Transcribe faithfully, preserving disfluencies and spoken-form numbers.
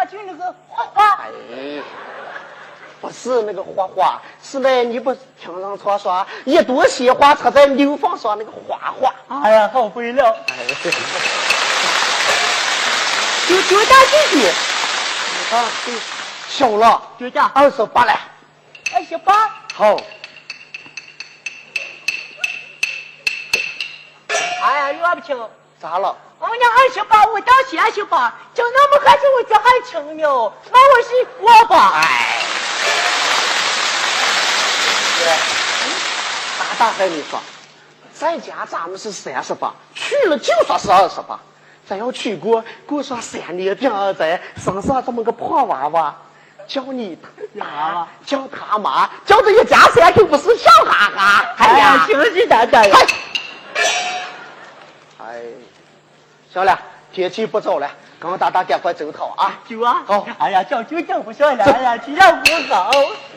去那个花花。 哎，不是那个花花，是那你不平常穿说一朵鲜花插在牛房上那个花花。 哎呀，好会了。 哎， 就就大弟弟， 啊，对，小了， 就这二十八了。 二十八。 好。 哎呀，岳不清， 咋了？ 我们家二十八，我到三十八，就那么还是我这还轻呢，那我是我吧？ 哎，大大和你说，在家咱们是三十八，去了就说是二十八。咱要去过，过上三年病儿在生上这么个破娃娃，叫你他叫他妈，叫这一家三口不是笑哈哈？ 哎呀，行是大大呀！ 哎，行了，天气不早了，刚大大赶快走套啊！ 酒啊！ 好， 哎呀，叫酒酒不说了，哎呀，气量不好。